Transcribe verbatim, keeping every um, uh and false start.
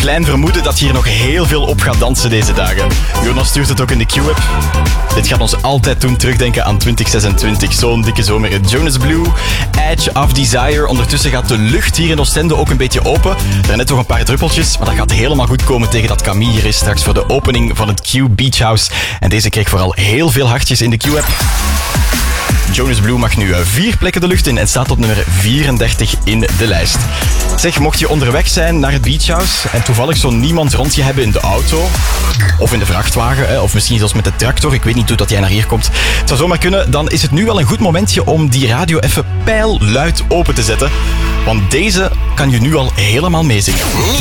klein vermoeden dat hier nog heel veel op gaat dansen deze dagen. Jonas stuurt het ook in de Q-app. Dit gaat ons altijd doen terugdenken aan twintig zesentwintig. Zo'n dikke zomer. Jonas Blue, Edge of Desire. Ondertussen gaat de lucht hier in Oostende ook een beetje open. Er zijn net nog een paar druppeltjes, maar dat gaat helemaal goed komen tegen dat Camille hier is straks voor de opening van het Q Beach House. En deze kreeg vooral heel veel hartjes in de Q-app. Jonas Blue mag nu vier plekken de lucht in en staat op nummer vierendertig in de lijst. Zeg, mocht je onderweg zijn naar het Beach House en toevallig zo niemand rond je hebben in de auto of in de vrachtwagen, of misschien zelfs met de tractor, ik weet niet hoe dat jij naar hier komt, het zou zomaar kunnen, dan is het nu wel een goed momentje om die radio even pijlluid open te zetten. Want deze kan je nu al helemaal meezingen.